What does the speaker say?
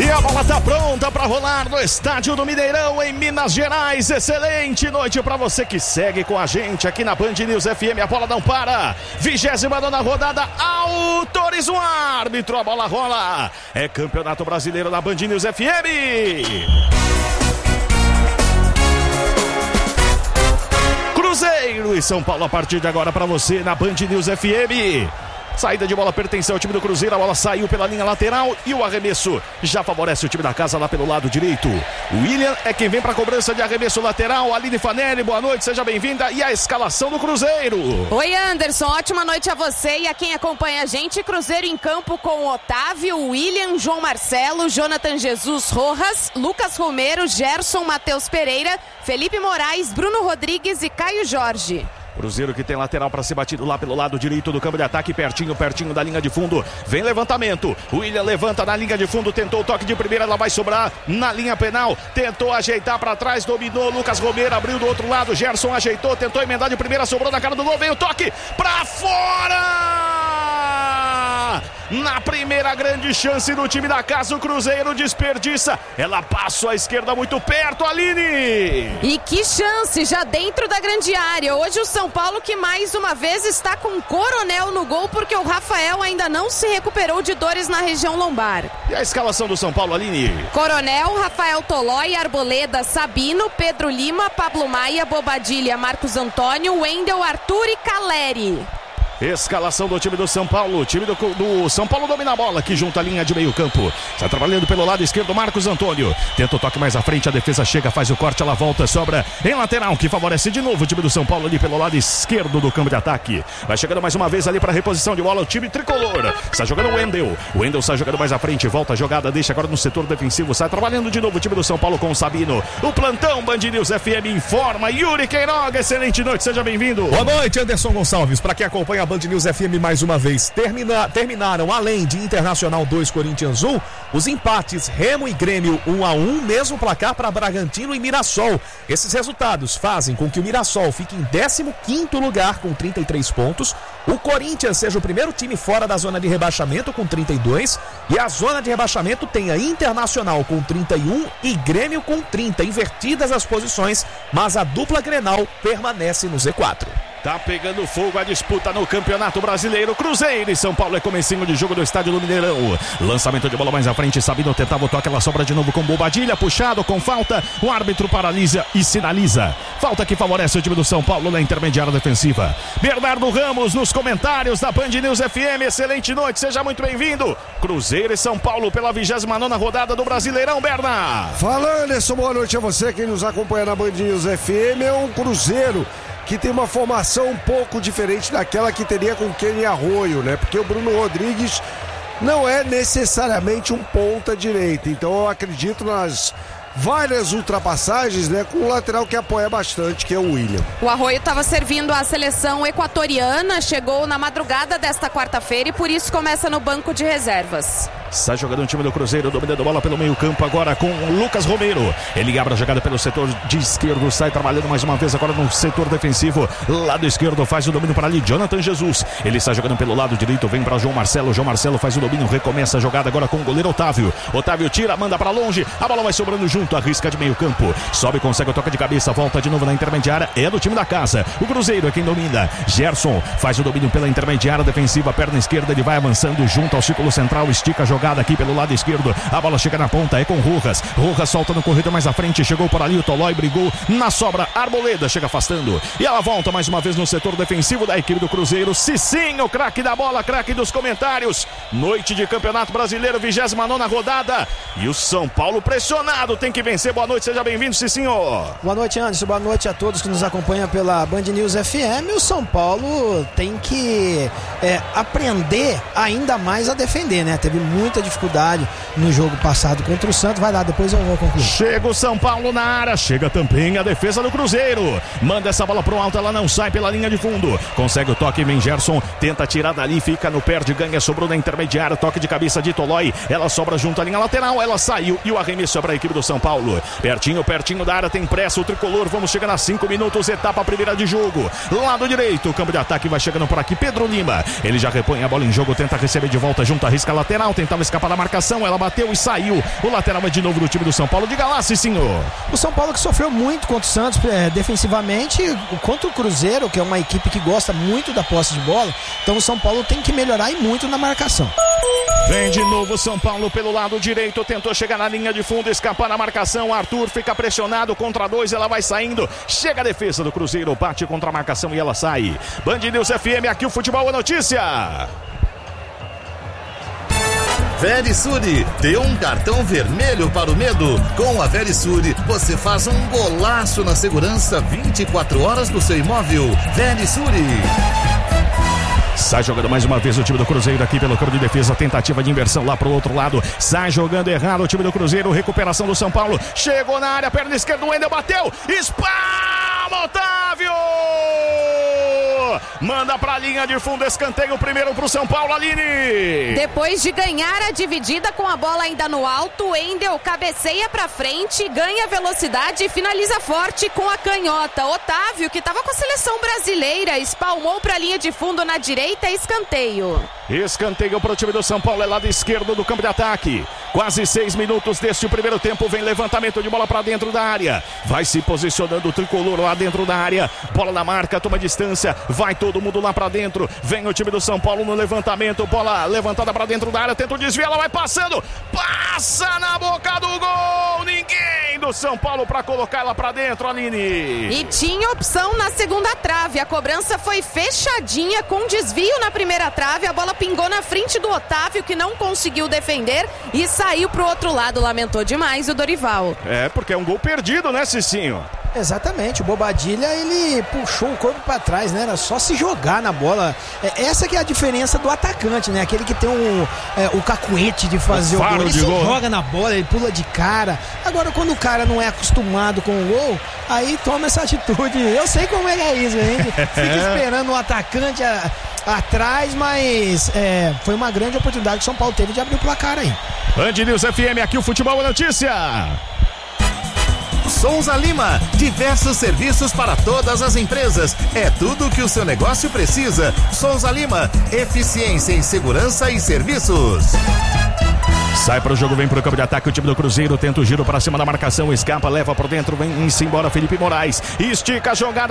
E a bola tá pronta para rolar no estádio do Mineirão, em Minas Gerais. Excelente noite para você que segue com a gente aqui na Band News FM. A bola não para. 29ª rodada, autoriza o árbitro. A bola rola. É Campeonato Brasileiro na Band News FM. Cruzeiro e São Paulo a partir de agora para você na Band News FM. Saída de bola pertence ao time do Cruzeiro, a bola saiu pela linha lateral e o arremesso já favorece o time da casa lá pelo lado direito. O William é quem vem para a cobrança de arremesso lateral. Aline Fanelli, boa noite, seja bem-vinda. E a escalação do Cruzeiro. Oi, Anderson, ótima noite a você e a quem acompanha a gente. Cruzeiro em campo com Otávio, William, João Marcelo, Jonathan Jesus Rojas, Lucas Romero, Gerson, Matheus Pereira, Felipe Moraes, Bruno Rodrigues e Caio Jorge. Cruzeiro que tem lateral para ser batido lá pelo lado direito do campo de ataque, pertinho da linha de fundo. Vem levantamento, William levanta na linha de fundo, tentou o toque de primeira, ela vai sobrar na linha penal, tentou ajeitar para trás, dominou, Lucas Romero abriu do outro lado, Gerson ajeitou, tentou emendar de primeira, sobrou na cara do gol, veio o toque para fora! Na primeira grande chance do time da casa, o Cruzeiro desperdiça, ela passou à esquerda muito perto, Aline! E que chance, já dentro da grande área. Hoje o São Paulo que mais uma vez está com Coronel no gol, porque o Rafael ainda não se recuperou de dores na região lombar. E a escalação do São Paulo, Aline? Coronel, Rafael Tolói, Arboleda, Sabino, Pedro Lima, Pablo Maia, Bobadilha, Marcos Antônio, Wendel, Arthur e Caleri. Escalação do time do São Paulo. O time do São Paulo domina a bola aqui junto à linha de meio campo. Está trabalhando pelo lado esquerdo Marcos Antônio. Tenta o toque mais à frente, a defesa chega, faz o corte, ela volta, sobra em lateral, que favorece de novo o time do São Paulo ali pelo lado esquerdo do campo de ataque. Vai chegando mais uma vez ali para reposição de bola o time tricolor. Está jogando o Wendel. O Wendel está jogando mais à frente, volta a jogada, deixa agora no setor defensivo. Sai trabalhando de novo o time do São Paulo com o Sabino. O plantão Band News FM informa. Yuri Queiroga, excelente noite, seja bem-vindo. Boa noite, Anderson Gonçalves. Para quem acompanha a Band News FM mais uma vez, terminaram além de Internacional 2, Corinthians 1, os empates Remo e Grêmio 1-1, mesmo placar para Bragantino e Mirassol. Esses resultados fazem com que o Mirassol fique em 15º lugar com 33 pontos, o Corinthians seja o primeiro time fora da zona de rebaixamento com 32 e a zona de rebaixamento tenha Internacional com 31 e Grêmio com 30, invertidas as posições, mas a dupla Grenal permanece no Z4. Tá pegando fogo a disputa no Campeonato Brasileiro. Cruzeiro e São Paulo é comecinho de jogo do estádio do Mineirão. Lançamento de bola mais à frente, Sabino tentava o toque, ela sobra de novo com Bobadilha, puxado com falta. O árbitro paralisa e sinaliza. Falta que favorece o time do São Paulo na intermediária defensiva. Bernardo Ramos nos comentários da Band News FM. Excelente noite, seja muito bem-vindo. Cruzeiro e São Paulo pela 29ª rodada do Brasileirão, Bernardo. Fala, Anderson, boa noite a você, quem nos acompanha na Band News FM. É um Cruzeiro que tem uma formação um pouco diferente daquela que teria com Kenny Arroio, né? Porque o Bruno Rodrigues não é necessariamente um ponta direita, então eu acredito nas várias ultrapassagens, né, com um lateral que apoia bastante, que é o William. O Arroio estava servindo a seleção equatoriana, chegou na madrugada desta quarta-feira e por isso começa no banco de reservas. Está jogando o time do Cruzeiro, dominando a bola pelo meio campo agora com o Lucas Romero. Ele abre a jogada pelo setor de esquerdo, sai trabalhando mais uma vez agora no setor defensivo. Lado esquerdo faz o domínio para ali, Jonathan Jesus. Ele está jogando pelo lado direito, vem para João Marcelo. João Marcelo faz o domínio, recomeça a jogada agora com o goleiro Otávio. Otávio tira, manda para longe, a bola vai sobrando junto, arrisca de meio campo. Sobe, consegue o toque de cabeça, volta de novo na intermediária, é do time da casa. O Cruzeiro é quem domina. Gerson faz o domínio pela intermediária defensiva, perna esquerda, ele vai avançando junto ao círculo central, estica a jogada aqui pelo lado esquerdo, a bola chega na ponta, é com Rojas. Rojas solta no corredor mais à frente, chegou por ali o Tolói, brigou na sobra, Arboleda chega afastando e ela volta mais uma vez no setor defensivo da equipe do Cruzeiro. Cicinho, craque da bola, craque dos comentários. Noite de Campeonato Brasileiro, 29ª rodada e o São Paulo pressionado, tem que vencer. Boa noite, seja bem-vindo, Cicinho. Boa noite, Anderson, boa noite a todos que nos acompanham pela Band News FM. O São Paulo tem que aprender ainda mais a defender, né? Teve muita dificuldade no jogo passado contra o Santos. Vai lá, depois eu vou concluir. Chega o São Paulo na área, chega também a defesa do Cruzeiro. Manda essa bola pro alto, ela não sai pela linha de fundo. Consegue o toque, vem Gerson, tenta tirar dali, fica no perde, ganha, sobrou na intermediária, toque de cabeça de Tolói. Ela sobra junto à linha lateral, ela saiu e o arremesso é para a equipe do São Paulo. Pertinho da área, tem pressa o tricolor. Vamos chegar a 5 minutos, etapa primeira de jogo. Lado direito, o campo de ataque vai chegando por aqui, Pedro Lima. Ele já repõe a bola em jogo, tenta receber de volta junto à risca lateral, tentava tentava escapar da marcação, ela bateu e saiu. O lateral é de novo do time do São Paulo. Diga lá, senhor. O São Paulo que sofreu muito contra o Santos defensivamente, contra o Cruzeiro, que é uma equipe que gosta muito da posse de bola. Então o São Paulo tem que melhorar e muito na marcação. Vem de novo São Paulo pelo lado direito, tentou chegar na linha de fundo, escapar na marcação. Arthur fica pressionado contra 2, ela vai saindo. Chega a defesa do Cruzeiro, bate contra a marcação e ela sai. Band News FM, aqui o futebol é notícia. Verisure, dê um cartão vermelho para o medo. Com a Verisure, você faz um golaço na segurança 24 horas do seu imóvel. Verisure. Sai jogando mais uma vez o time do Cruzeiro aqui pelo campo de defesa, tentativa de inversão lá pro outro lado, sai jogando errado o time do Cruzeiro, recuperação do São Paulo, chegou na área, perna esquerda, o Wendel bateu, espalma Otávio! Manda pra linha de fundo, escanteio primeiro pro São Paulo, Aline! Depois de ganhar a dividida com a bola ainda no alto, Wendel cabeceia pra frente, ganha velocidade e finaliza forte com a canhota. Otávio, que tava com a seleção brasileira, espalmou pra linha de fundo na direita, escanteio. Escanteio para o time do São Paulo, é lado esquerdo do campo de ataque. Quase 6 minutos deste primeiro tempo, vem levantamento de bola para dentro da área. Vai se posicionando o tricolor lá dentro da área. Bola na marca, toma distância, vai todo mundo lá para dentro. Vem o time do São Paulo no levantamento, bola levantada para dentro da área, tenta o desvio, ela vai passando. Passa na boca do gol, ninguém do São Paulo para colocar ela para dentro, Aline. E tinha opção na segunda trave, a cobrança foi fechadinha com desvio na primeira trave, a bola pingou na frente do Otávio, que não conseguiu defender e saiu pro outro lado, lamentou demais o Dorival. É, porque é um gol perdido, né, Cicinho? Exatamente, o Bobadilla, ele puxou o corpo para trás, né? Era só se jogar na bola. Essa que é a diferença do atacante, né? Aquele que tem o cacuete de fazer o gol. Ele joga na bola, ele pula de cara. Agora, quando o cara não é acostumado com o gol, aí toma essa atitude. Eu sei como é que é isso, a gente fica esperando o atacante atrás, mas foi uma grande oportunidade que o São Paulo teve de abrir o placar aí. Band News FM, aqui o futebol é notícia. Souza Lima, diversos serviços para todas as empresas. É tudo o que o seu negócio precisa. Souza Lima, eficiência em segurança e serviços. Sai para o jogo, vem para o campo de ataque o time do Cruzeiro, tenta o giro para cima da marcação, escapa, leva por dentro, vem-se embora Felipe Moraes, estica a jogada